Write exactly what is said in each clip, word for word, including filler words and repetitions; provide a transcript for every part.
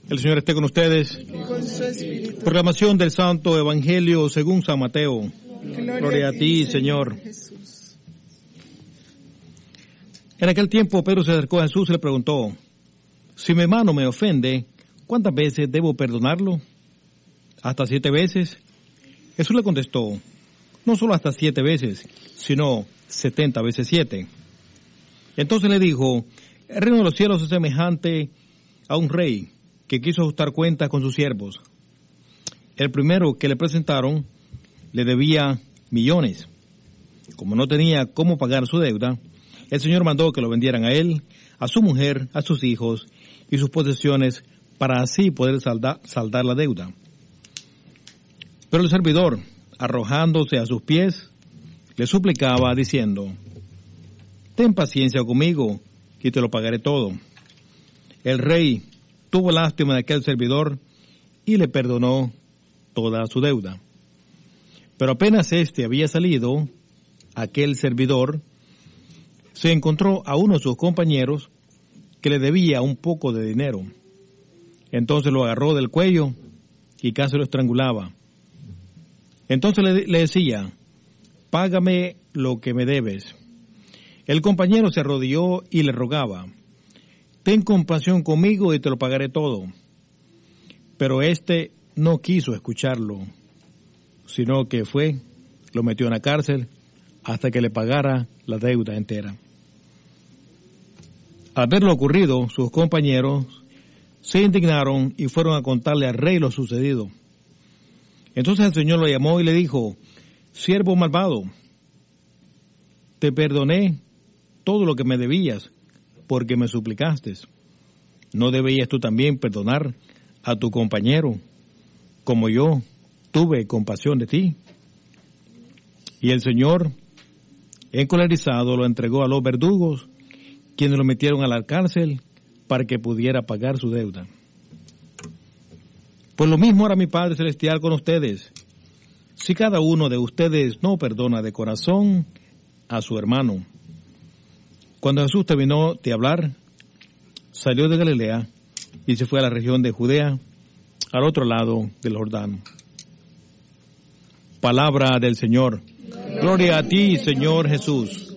El Señor esté con ustedes. Proclamación del Santo Evangelio según San Mateo. Gloria, Gloria a ti, Señor. Jesús. En aquel tiempo Pedro se acercó a Jesús y le preguntó: si mi hermano me ofende, ¿cuántas veces debo perdonarlo? ¿Hasta siete veces? Jesús le contestó: no solo hasta siete veces, sino setenta veces siete. Entonces le dijo: el reino de los cielos es semejante a un rey que quiso ajustar cuentas con sus siervos. El primero que le presentaron le debía millones. Como no tenía cómo pagar su deuda, el Señor mandó que lo vendieran a él, a su mujer, a sus hijos y sus posesiones, para así poder saldar, saldar la deuda. Pero el servidor, arrojándose a sus pies, le suplicaba diciendo: ten paciencia conmigo y te lo pagaré todo. El rey tuvo lástima de aquel servidor y le perdonó toda su deuda. Pero apenas éste había salido, aquel servidor se encontró a uno de sus compañeros que le debía un poco de dinero. Entonces lo agarró del cuello y casi lo estrangulaba. Entonces le, le decía: págame lo que me debes. El compañero se arrodilló y le rogaba: ten compasión conmigo y te lo pagaré todo. Pero éste no quiso escucharlo, sino que fue, lo metió en la cárcel hasta que le pagara la deuda entera. Al ver lo ocurrido, sus compañeros se indignaron y fueron a contarle al rey lo sucedido. Entonces el Señor lo llamó y le dijo: siervo malvado, te perdoné todo lo que me debías, porque me suplicaste. ¿No debías tú también perdonar a tu compañero, como yo tuve compasión de ti? Y el Señor, encolerizado, lo entregó a los verdugos, quienes lo metieron a la cárcel para que pudiera pagar su deuda. Pues lo mismo hará mi Padre Celestial con ustedes, si cada uno de ustedes no perdona de corazón a su hermano. Cuando Jesús terminó de hablar, salió de Galilea y se fue a la región de Judea, al otro lado del Jordán. Palabra del Señor. Gloria, Gloria a ti, Señor Jesús.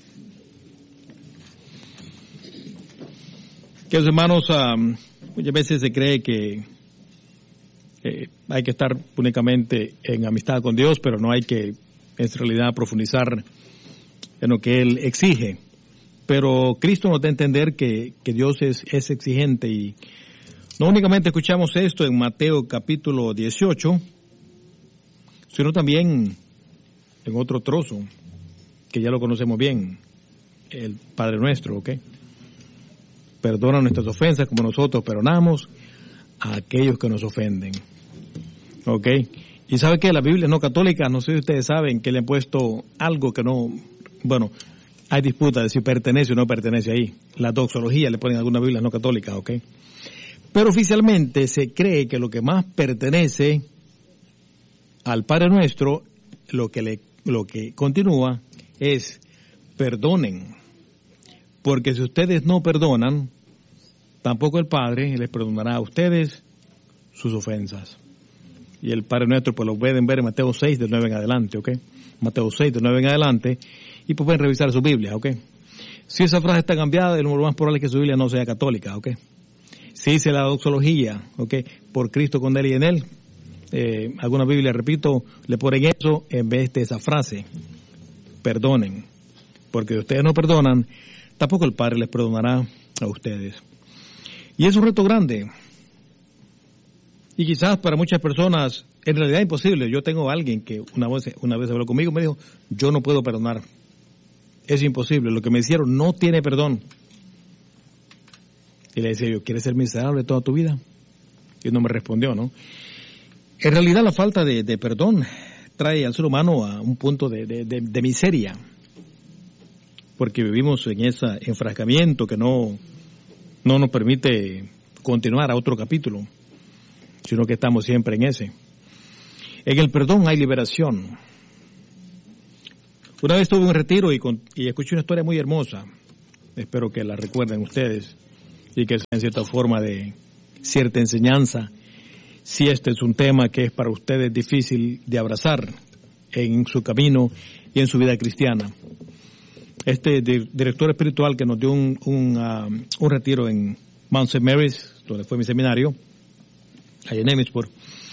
Queridos hermanos, um, muchas veces se cree que eh, hay que estar únicamente en amistad con Dios, pero no hay que, en realidad, profundizar en lo que Él exige. Pero Cristo nos da a entender que, que Dios es, es exigente, y no únicamente escuchamos esto en Mateo capítulo dieciocho, sino también en otro trozo que ya lo conocemos bien, el Padre Nuestro, ¿ok? Perdona nuestras ofensas como nosotros perdonamos a aquellos que nos ofenden, ¿ok? Y sabe que la Biblia no católica, no sé si ustedes saben que le han puesto algo que no, bueno, hay disputa de si pertenece o no pertenece ahí. La doxología le ponen alguna Biblia no católica, ¿ok? Pero oficialmente se cree que lo que más pertenece al Padre Nuestro, lo que le, lo que continúa es: perdonen. Porque si ustedes no perdonan, tampoco el Padre les perdonará a ustedes sus ofensas. Y el Padre Nuestro, pues lo pueden ver en Mateo seis, del nueve en adelante, ¿ok? Mateo seis, del nueve en adelante. Y pues pueden revisar su Biblia, ¿ok? Si esa frase está cambiada, lo más probable es que su Biblia no sea católica, ¿ok? Si dice la doxología, ¿ok? Por Cristo, con Él y en Él. Eh, alguna Biblia, repito, le ponen eso en vez de esa frase: perdonen. Porque si ustedes no perdonan, tampoco el Padre les perdonará a ustedes. Y es un reto grande. Y quizás para muchas personas, en realidad es imposible. Yo tengo a alguien que una vez, una vez habló conmigo y me dijo: yo no puedo perdonar. Es imposible. Lo que me hicieron no tiene perdón. Y le decía yo: ¿quieres ser miserable toda tu vida? Y no me respondió, ¿no? En realidad la falta de, de perdón trae al ser humano a un punto de, de, de, de miseria. Porque vivimos en ese enfrascamiento que no, no nos permite continuar a otro capítulo, sino que estamos siempre en ese. En el perdón hay liberación. Una vez tuve un retiro y, con, y escuché una historia muy hermosa. Espero que la recuerden ustedes y que sea en cierta forma de, cierta enseñanza, si este es un tema que es para ustedes difícil de abrazar en su camino y en su vida cristiana. Este di- director espiritual que nos dio un, un, uh, un retiro en Mount Saint Mary's, donde fue mi seminario, allá en Emmitsburg,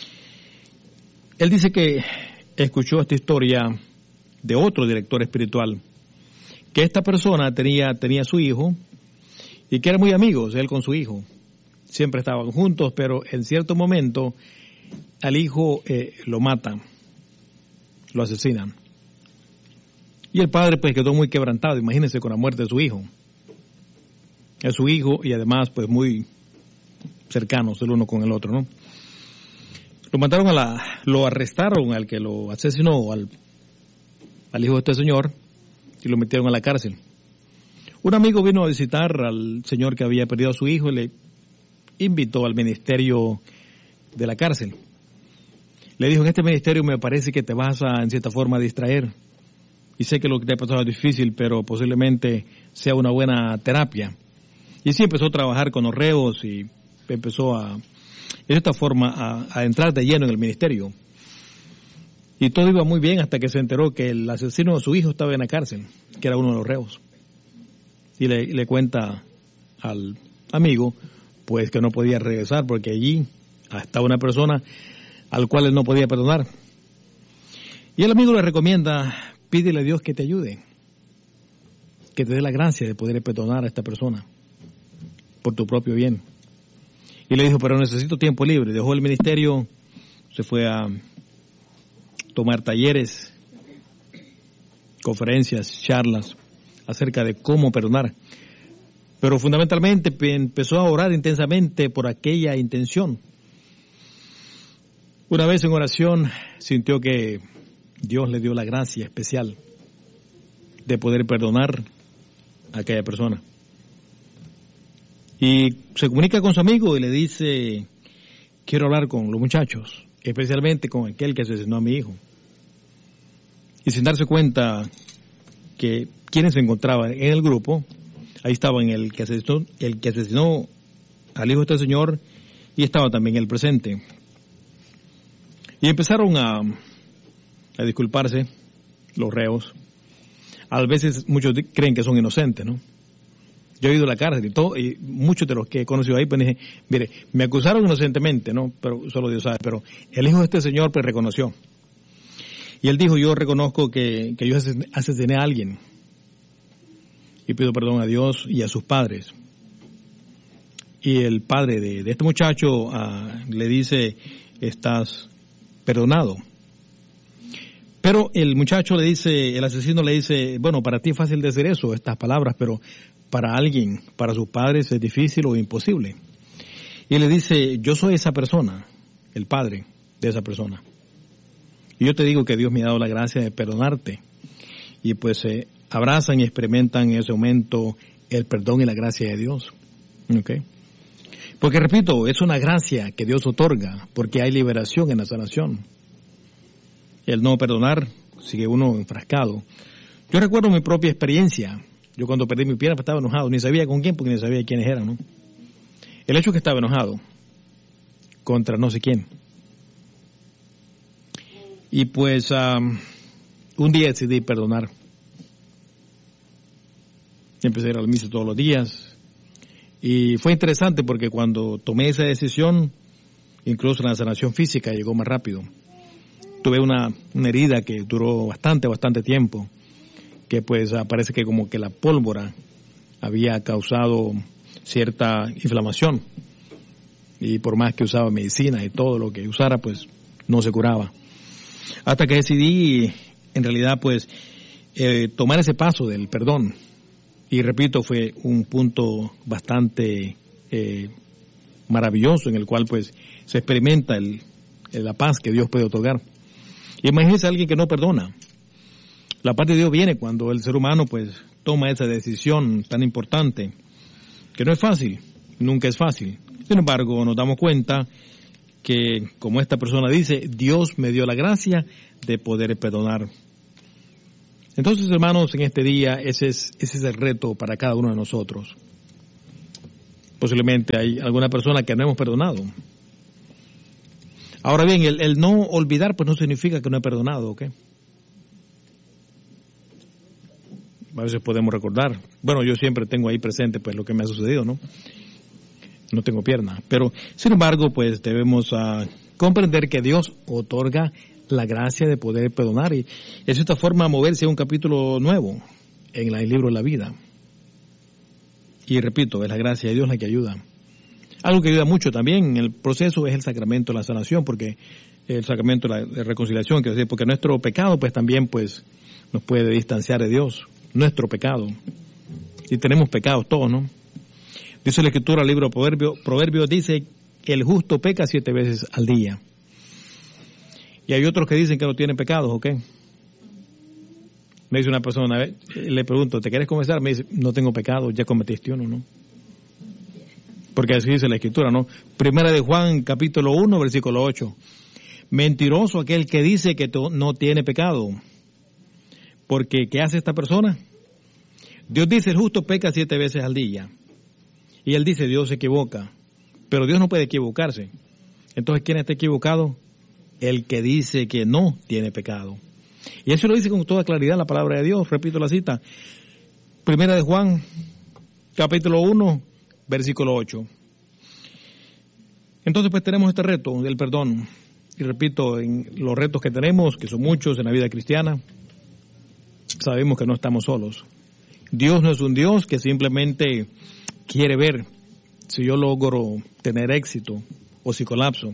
él dice que escuchó esta historia de otro director espiritual, que esta persona tenía, tenía su hijo y que eran muy amigos, él con su hijo. Siempre estaban juntos, pero en cierto momento al hijo eh, lo matan, lo asesinan. Y el padre pues quedó muy quebrantado, imagínense, con la muerte de su hijo. Es su hijo y además pues muy cercanos el uno con el otro, ¿no? Lo mataron a la, lo arrestaron al que lo asesinó, al, al hijo de este señor, y lo metieron a la cárcel. Un amigo vino a visitar al señor que había perdido a su hijo y le invitó al ministerio de la cárcel. Le dijo, en este ministerio me parece que te vas a, en cierta forma, a distraer. Y sé que lo que te ha pasado es difícil, pero posiblemente sea una buena terapia. Y sí empezó a trabajar con los reos y empezó a, de esta forma, a, a entrar de lleno en el ministerio. Y todo iba muy bien hasta que se enteró que el asesino de su hijo estaba en la cárcel, que era uno de los reos. Y le, le cuenta al amigo, pues que no podía regresar porque allí estaba una persona al cual él no podía perdonar. Y el amigo le recomienda, pídele a Dios que te ayude, que te dé la gracia de poder perdonar a esta persona por tu propio bien. Y le dijo, pero necesito tiempo libre. Dejó el ministerio, se fue a tomar talleres, conferencias, charlas acerca de cómo perdonar. Pero fundamentalmente empezó a orar intensamente por aquella intención. Una vez en oración sintió que Dios le dio la gracia especial de poder perdonar a aquella persona. Y se comunica con su amigo y le dice, quiero hablar con los muchachos, especialmente con aquel que asesinó a mi hijo. Y sin darse cuenta que quienes se encontraban en el grupo, ahí estaban el que asesinó, el que asesinó al hijo de este señor y estaba también el presente. Y empezaron a, a disculparse los reos. A veces muchos creen que son inocentes, ¿no? Yo he ido a la cárcel y todo, y muchos de los que he conocido ahí, pues dije, mire, me acusaron inocentemente, ¿no? Pero solo Dios sabe, pero el hijo de este señor pues reconoció. Y él dijo, yo reconozco que, que yo asesiné a alguien. Y pido perdón a Dios y a sus padres. Y el padre de, de este muchacho uh, le dice, estás perdonado. Pero el muchacho le dice, el asesino le dice, bueno, para ti es fácil decir eso, estas palabras, pero para alguien, para sus padres es difícil o imposible. Y le dice, yo soy esa persona, el padre de esa persona. Y yo te digo que Dios me ha dado la gracia de perdonarte. Y pues se eh, abrazan y experimentan en ese momento el perdón y la gracia de Dios. ¿Okay? Porque repito, es una gracia que Dios otorga, porque hay liberación en la sanación. El no perdonar, sigue uno enfrascado. Yo recuerdo mi propia experiencia. Yo cuando perdí mi pierna estaba enojado, ni sabía con quién, porque ni sabía quiénes eran, ¿no? El hecho es que estaba enojado contra no sé quién. Y pues um, un día decidí perdonar. Empecé a ir a la misa todos los días. Y fue interesante porque cuando tomé esa decisión, incluso la sanación física llegó más rápido. Tuve una, una herida que duró bastante, bastante tiempo, que pues parece que como que la pólvora había causado cierta inflamación. Y por más que usaba medicina y todo lo que usara, pues no se curaba. Hasta que decidí, en realidad, pues, eh, tomar ese paso del perdón. Y repito, fue un punto bastante eh, maravilloso en el cual, pues, se experimenta el, el, la paz que Dios puede otorgar. Y imagínense a alguien que no perdona. La paz de Dios viene cuando el ser humano, pues, toma esa decisión tan importante, que no es fácil, nunca es fácil. Sin embargo, nos damos cuenta que, como esta persona dice, Dios me dio la gracia de poder perdonar. Entonces, hermanos, en este día, ese es, ese es el reto para cada uno de nosotros. Posiblemente hay alguna persona que no hemos perdonado. Ahora bien, el, el no olvidar pues no significa que no he perdonado, ¿ok? A veces podemos recordar. Bueno, yo siempre tengo ahí presente pues lo que me ha sucedido, ¿no? No tengo pierna. Pero, sin embargo, pues debemos uh, comprender que Dios otorga la gracia de poder perdonar. Y es esta forma de moverse a un capítulo nuevo en el libro de la vida. Y repito, es la gracia de Dios la que ayuda. Algo que ayuda mucho también en el proceso es el sacramento de la sanación, porque el sacramento de la reconciliación, quiero decir, porque nuestro pecado pues también pues nos puede distanciar de Dios. Nuestro pecado. Y tenemos pecados todos, ¿no? Dice la Escritura, el libro Proverbio, Proverbios dice que el justo peca siete veces al día. Y hay otros que dicen que no tienen pecados, ¿ok? Me dice una persona una vez, le pregunto, ¿te quieres confesar? Me dice, no tengo pecado, ya cometiste uno, ¿no? Porque así dice la Escritura, ¿no? Primera de Juan, capítulo uno, versículo ocho. Mentiroso aquel que dice que no tiene pecado. Porque, ¿qué hace esta persona? Dios dice, el justo peca siete veces al día. Y él dice, Dios se equivoca. Pero Dios no puede equivocarse. Entonces, ¿quién está equivocado? El que dice que no tiene pecado. Y eso lo dice con toda claridad la palabra de Dios. Repito la cita. Primera de Juan, capítulo uno, versículo ocho. Entonces, pues tenemos este reto del perdón. Y repito, en los retos que tenemos, que son muchos en la vida cristiana, sabemos que no estamos solos. Dios no es un Dios que simplemente quiere ver si yo logro tener éxito o si colapso.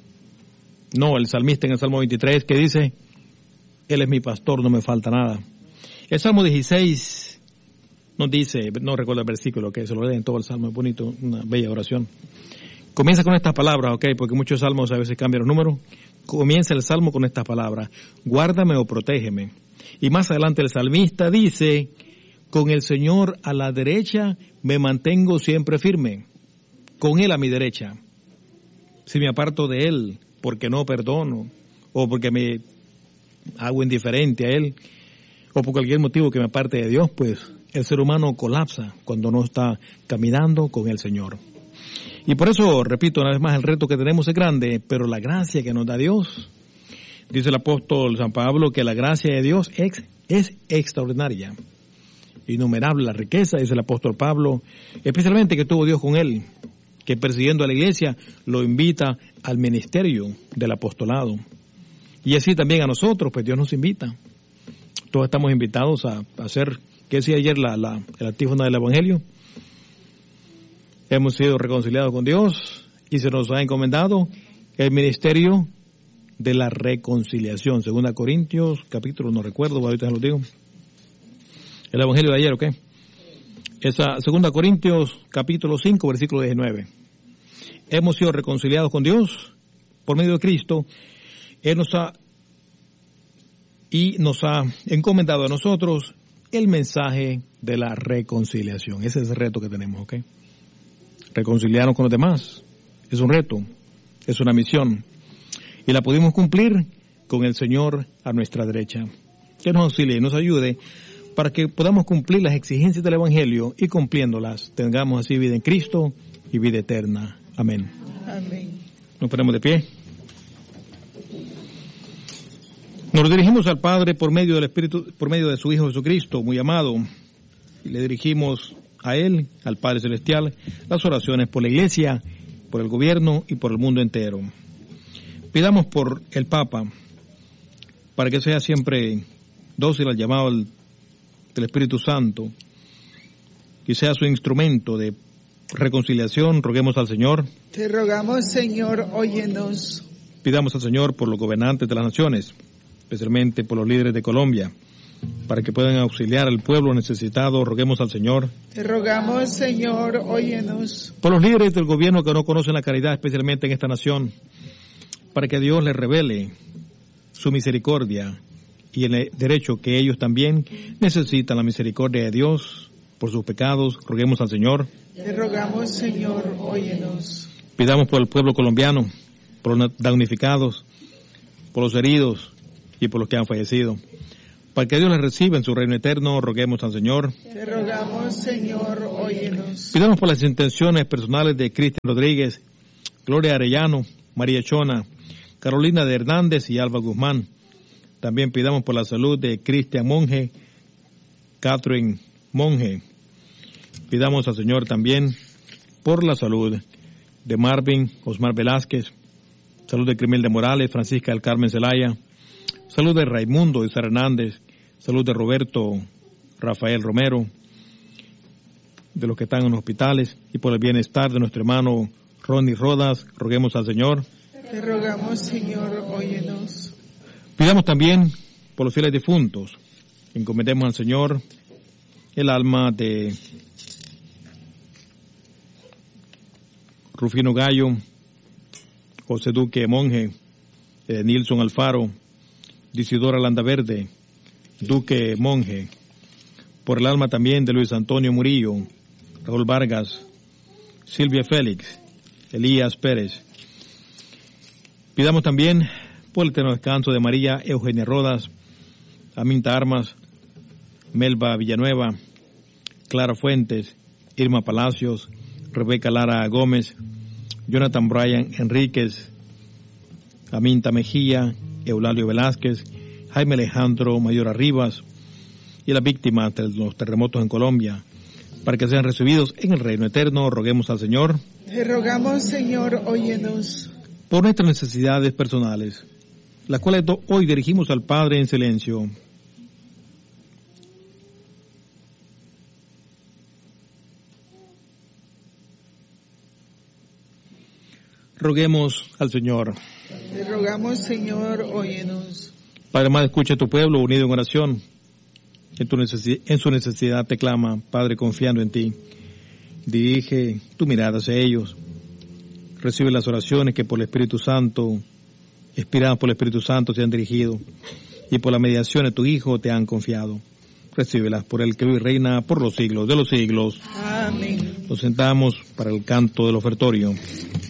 No, el salmista en el Salmo veintitrés que dice, Él es mi pastor, no me falta nada. El Salmo dieciséis nos dice, no recuerdo el versículo, que se lo leen en todo el Salmo, es bonito, una bella oración. Comienza con estas palabras, ok, porque muchos salmos a veces cambian los números. Comienza el Salmo con estas palabras, guárdame o protégeme. Y más adelante el salmista dice, con el Señor a la derecha me mantengo siempre firme, con Él a mi derecha. Si me aparto de Él porque no perdono, o porque me hago indiferente a Él, o por cualquier motivo que me aparte de Dios, pues el ser humano colapsa cuando no está caminando con el Señor. Y por eso, repito una vez más, el reto que tenemos es grande, pero la gracia que nos da Dios, dice el apóstol San Pablo, que la gracia de Dios es, es extraordinaria. Innumerable la riqueza, dice el apóstol Pablo, especialmente que tuvo Dios con él, que persiguiendo a la iglesia lo invita al ministerio del apostolado. Y así también a nosotros, pues Dios nos invita. Todos estamos invitados a, a hacer, ¿qué decía ayer la, la, el antífona del Evangelio? Hemos sido reconciliados con Dios y se nos ha encomendado el ministerio de la reconciliación. Segunda Corintios, capítulo, no recuerdo, ahorita se lo digo. El Evangelio de ayer, ¿ok? Esa, Segunda Corintios, capítulo cinco, versículo diecinueve. Hemos sido reconciliados con Dios por medio de Cristo. Él nos ha, y nos ha encomendado a nosotros el mensaje de la reconciliación. Ese es el reto que tenemos, ¿ok? Reconciliarnos con los demás. Es un reto, es una misión. Y la pudimos cumplir con el Señor a nuestra derecha. Que nos auxilie y nos ayude para que podamos cumplir las exigencias del Evangelio y cumpliéndolas tengamos así vida en Cristo y vida eterna. Amén. Amén. Nos ponemos de pie. Nos dirigimos al Padre por medio del Espíritu, por medio de su Hijo Jesucristo, muy amado, y le dirigimos a Él, al Padre Celestial, las oraciones por la Iglesia, por el gobierno y por el mundo entero. Pidamos por el Papa, para que sea siempre dócil al llamado del Espíritu Santo, y sea su instrumento de reconciliación. Roguemos al Señor. Te rogamos, Señor, óyenos. Pidamos al Señor por los gobernantes de las naciones, especialmente por los líderes de Colombia, para que puedan auxiliar al pueblo necesitado. Roguemos al Señor. Te rogamos, Señor, óyenos. Por los líderes del gobierno que no conocen la caridad, especialmente en esta nación, para que Dios les revele su misericordia y el derecho que ellos también necesitan, la misericordia de Dios por sus pecados. Roguemos al Señor. Te rogamos, Señor, óyenos. Pidamos por el pueblo colombiano, por los damnificados, por los heridos y por los que han fallecido. Para que Dios les reciba en su reino eterno, roguemos al Señor. Te rogamos, Señor, óyenos. Pidamos por las intenciones personales de Cristian Rodríguez, Gloria Arellano, María Chona, Carolina de Hernández y Alba Guzmán. También pidamos por la salud de Cristian Monge, Catherine Monge. Pidamos al Señor también por la salud de Marvin Osmar Velázquez, salud de Crimel de Morales, Francisca del Carmen Zelaya, salud de Raimundo Isar Hernández, salud de Roberto Rafael Romero, de los que están en los hospitales, y por el bienestar de nuestro hermano Ronnie Rodas, roguemos al Señor. Te rogamos, Señor, óyenos. Pidamos también por los fieles difuntos, encomendemos al Señor el alma de Rufino Gallo, José Duque Monje, eh, Nilson Alfaro, Disidora Landaverde, Duque Monje, por el alma también de Luis Antonio Murillo, Raúl Vargas, Silvia Félix, Elías Pérez. Pidamos también por el eterno descanso de María Eugenia Rodas, Aminta Armas, Melba Villanueva, Clara Fuentes, Irma Palacios, Rebeca Lara Gómez, Jonathan Bryan Enríquez, Aminta Mejía, Eulalio Velázquez, Jaime Alejandro Mayor Arribas y las víctimas de los terremotos en Colombia, para que sean recibidos en el reino eterno, roguemos al Señor. Te rogamos, Señor, óyenos. Por nuestras necesidades personales, las cuales hoy dirigimos al Padre en silencio. Roguemos al Señor. Te rogamos, Señor, óyenos. Padre amado, escucha a tu pueblo unido en oración. En, tu necesi- en su necesidad te clama, Padre, confiando en ti. Dirige tu mirada hacia ellos. Recibe las oraciones que por el Espíritu Santo, inspiradas por el Espíritu Santo, te han dirigido y por la mediación de tu Hijo te han confiado. Recíbelas por el que vive y reina por los siglos de los siglos. Amén. Nos sentamos para el canto del ofertorio.